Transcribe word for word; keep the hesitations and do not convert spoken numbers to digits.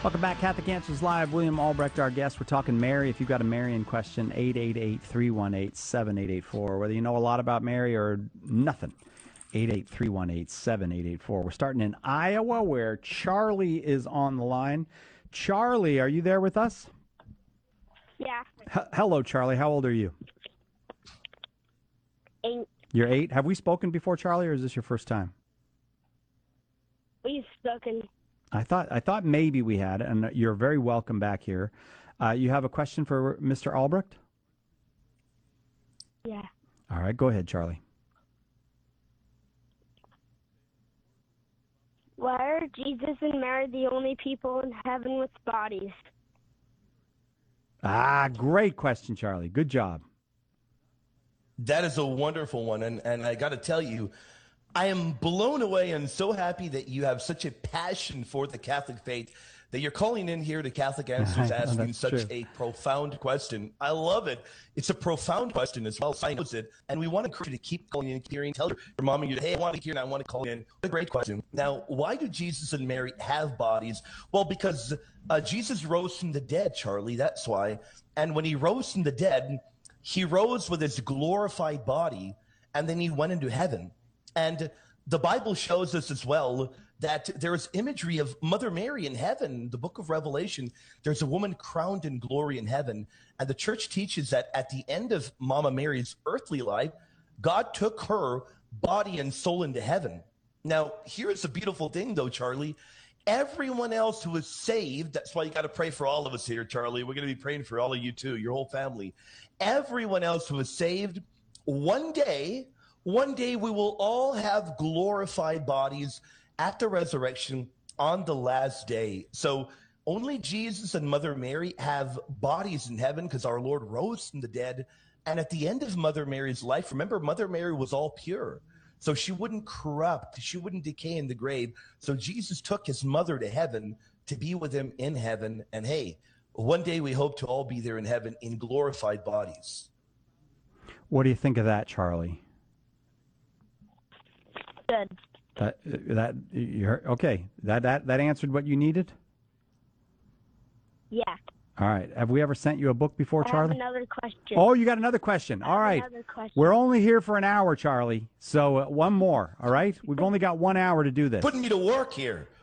Welcome back, Catholic Answers Live. William Albrecht, our guest. We're talking Mary. If you've got a Marian question, eight eight eight, three one eight, seven eight eight four. Whether you know a lot about Mary or nothing, eight eight eight, three one eight, seven eight eight four. We're starting in Iowa, where Charlie is on the line. Charlie, are you there with us? Yeah. H- hello, Charlie. How old are you? Eight. You're eight. Have we spoken before, Charlie, or is this your first time? We've spoken. I thought I thought maybe we had, and you're very welcome back here. Uh, you have a question for Mister Albrecht? Yeah. All right, go ahead, Charlie. Why are Jesus and Mary the only people in heaven with bodies? Ah, great question, Charlie. Good job. That is a wonderful one, and, and I got to tell you, I am blown away and so happy that you have such a passion for the Catholic faith that you're calling in here to Catholic Answers asking such true. a profound question. I love it. It's a profound question as well. So I know it, and we want to encourage you to keep calling in, hearing, tell your mom and you, hey, I want to hear and I want to call in. What a great question. Now, why do Jesus and Mary have bodies? Well, because uh, Jesus rose from the dead, Charlie. That's why. And when he rose from the dead, he rose with his glorified body, and then he went into heaven. And the Bible shows us as well that there is imagery of Mother Mary in heaven. The book of Revelation, there's a woman crowned in glory in heaven. And the church teaches that at the end of Mama Mary's earthly life, God took her body and soul into heaven. Now, here's the beautiful thing, though, Charlie. Everyone else who is saved, that's why you got to pray for all of us here, Charlie. We're going to be praying for all of you, too, your whole family. Everyone else who is saved, one day... One day we will all have glorified bodies at the resurrection on the last day. So only Jesus and Mother Mary have bodies in heaven because our Lord rose from the dead. And at the end of Mother Mary's life, remember, Mother Mary was all pure. So she wouldn't corrupt. She wouldn't decay in the grave. So Jesus took his mother to heaven to be with him in heaven. And hey, one day we hope to all be there in heaven in glorified bodies. What do you think of that, Charlie? Good. That that you heard, okay. That that that answered what you needed. Yeah. All right. Have we ever sent you a book before, I Charlie? have another question. Oh, you got another question. I All have right. another question. We're only here for an hour, Charlie. So uh, one more. All right. We've only got one hour to do this. Putting me to work here.